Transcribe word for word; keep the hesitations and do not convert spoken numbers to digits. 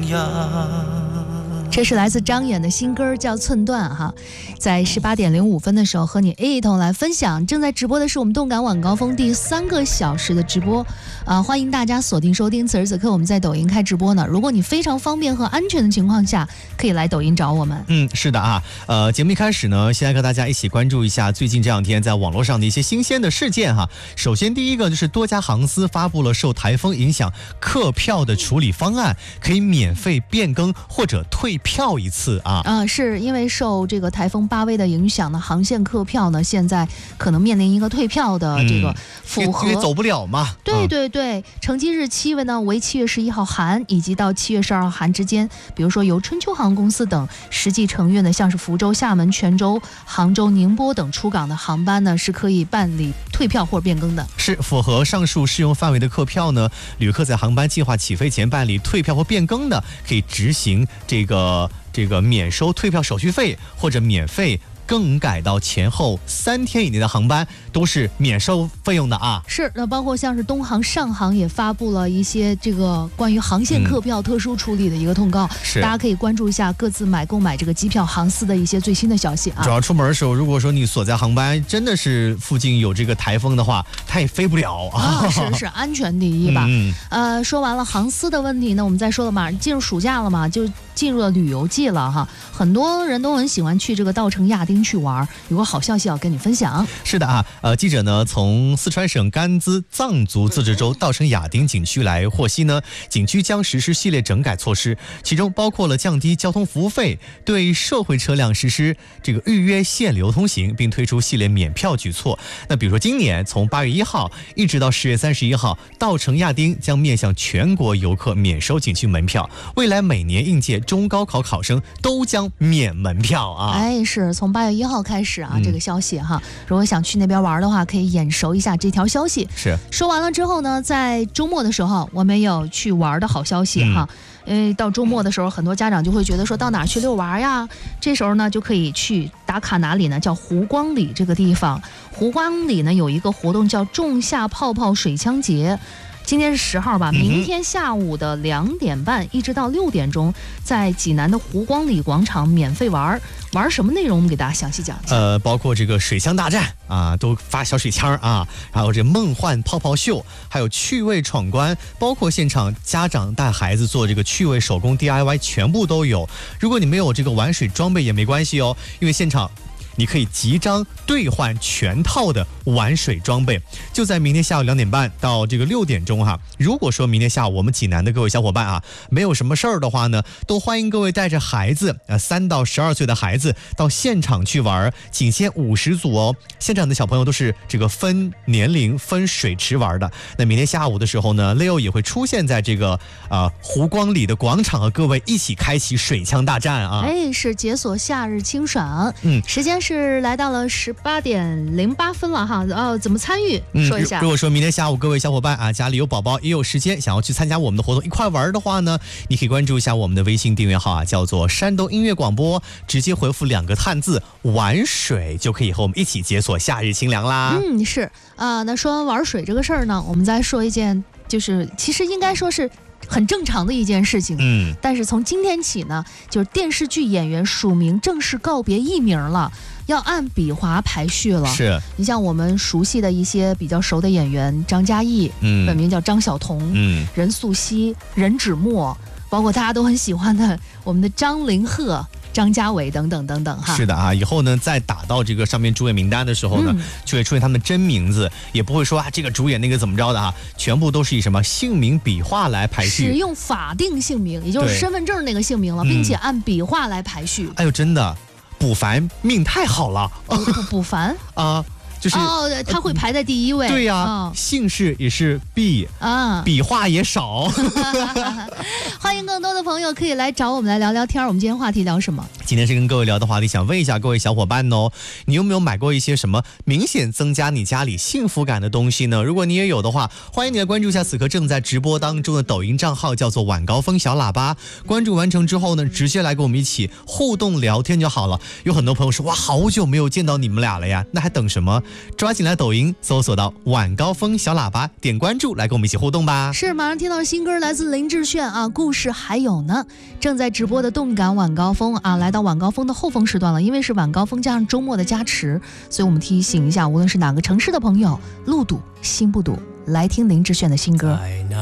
样。 这是来自张远的新歌，叫《寸断》哈。在十八点零五分的时候，和你一同来分享。正在直播的是我们动感晚高峰第三个小时的直播，啊，欢迎大家锁定收听。此时此刻我们在抖音开直播呢。如果你非常方便和安全的情况下，可以来抖音找我们。 嗯，是的啊。呃，节目一开始呢，先来和大家一起关注一下最近这两天在网络上的一些新鲜的事件哈。首先第一个就是多家航司发布了受台风影响客票的处理方案，可以免费变更或者退票一次啊。 嗯、呃，是因为受这个台风巴威的影响呢，航线客票呢现在可能面临一个退票的这个符合， 嗯、因为走不了嘛。 对对对，乘机日期呢为七月十一号韩以及到七月十二号韩之间，比如说由春秋航公司等实际承运的，像是福州、厦门、泉州、杭州、宁波等出港的航班呢，是可以办理退票或者变更的。 是符合上述适用范围的客票呢，旅客在航班计划起飞前办理退票或变更的，可以执行这个这个免收退票手续费或者免费更改到前后三天以内的航班都是免收费用的啊。 是，那包括像是东航、上航也发布了一些这个关于航线客票特殊处理的一个通告， 是、 嗯、大家可以关注一下各自买购买这个机票航司的一些最新的消息啊。 主要出门的时候，如果说你所在航班真的是附近有这个台风的话，它也飞不了啊。 啊是是，安全第一吧。 嗯、 呃，说完了航司的问题呢，我们再说了嘛，进入暑假了嘛，就进入了旅游季了哈，很多人都很喜欢去这个稻城亚丁去玩，有个好消息要跟你分享。 是的啊，呃，记者呢从四川省甘孜藏族自治州稻城亚丁景区来获悉呢，景区将实施系列整改措施，其中包括了降低交通服务费，对社会车辆实施这个预约限流通行，并推出系列免票举措。那比如说今年从八月一号一直到十月三十一号，稻城亚丁将面向全国游客免收景区门票，未来每年应届中高考考生都将免门票啊。 哎，是从八月一号开始啊、嗯，这个消息哈，如果想去那边玩的话，可以眼熟一下这条消息。 是说完了之后呢，在周末的时候，我们有去玩的好消息哈。嗯因为到周末的时候，很多家长就会觉得说到哪儿去遛玩呀？这时候呢，就可以去打卡哪里呢？叫湖光里这个地方。湖光里呢有一个活动叫仲夏泡泡水枪节。今天是十号吧，明天下午的两点半一直到六点钟，在济南的湖光里广场免费玩。玩什么内容？我们给大家详细讲一下。 呃，包括这个水枪大战啊，都发小水枪啊，然后这梦幻泡泡秀，还有趣味闯关，包括现场家长带孩子做这个趣味手工 D I Y， 全部都有。如果你没有这个玩水装备也没关系哦，因为现场你可以即章兑换全套的玩水装备，就在明天下午两点半到这个六点钟哈。如果说明天下午我们济南的各位小伙伴啊，没有什么事儿的话呢，都欢迎各位带着孩子，呃，三到十二岁的孩子到现场去玩，仅限五十组哦。现场的小朋友都是这个分年龄、分水池玩的。那明天下午的时候呢 ，Leo 也会出现在这个呃湖光里的广场，和各位一起开启水枪大战啊！ 哎，是解锁夏日清爽。嗯，时间是。是来到了十八点零八分了哈，哦，怎么参与？说一下。 嗯、如果说明天下午各位小伙伴啊，家里有宝宝也有时间想要去参加我们的活动一块玩的话呢，你可以关注一下我们的微信订阅号啊，叫做山东音乐广播，直接回复两个汉字玩水，就可以和我们一起解锁夏日清凉啦。 嗯，是啊、呃，那说完玩水这个事儿呢，我们再说一件，就是其实应该说是很正常的一件事情， 嗯， 但是从今天起呢，就是电视剧演员署名正式告别艺名了，要按笔划排序了。 是， 你像我们熟悉的一些比较熟的演员，张嘉译，嗯，本名叫张晓彤，嗯，任素汐、任芷墨，包括大家都很喜欢的我们的张凌赫、张家伟等等等等哈。 是的啊，以后呢再打到这个上面主演名单的时候呢，嗯、就会出现他们的真名字，也不会说啊这个主演那个怎么着的啊，全部都是以什么姓名笔画来排序， 使用法定姓名，也就是身份证那个姓名了，并且按笔画来排序。 哎呦，真的，卜凡命太好了。 卜卜凡啊。就是哦，他会排在第一位。 对呀、啊哦，姓氏也是 B 啊，笔画也少。 欢迎更多的朋友可以来找我们来聊聊天。我们今天话题聊什么？ 今天是跟各位聊的话题，想问一下各位小伙伴哦，你有没有买过一些什么明显增加你家里幸福感的东西呢？如果你也有的话，欢迎你来关注一下此刻正在直播当中的抖音账号，叫做晚高峰小喇叭。关注完成之后呢，直接来跟我们一起互动聊天就好了。有很多朋友说，哇，好久没有见到你们俩了呀，那还等什么？抓紧来抖音搜索到晚高峰小喇叭，点关注来跟我们一起互动吧。 是，马上听到新歌来自林志炫啊，故事还有呢。正在直播的动感晚高峰啊，来到晚高峰的后峰时段了，因为是晚高峰加上周末的加持，所以我们提醒一下，无论是哪个城市的朋友，路堵心不堵，来听林志炫的新歌。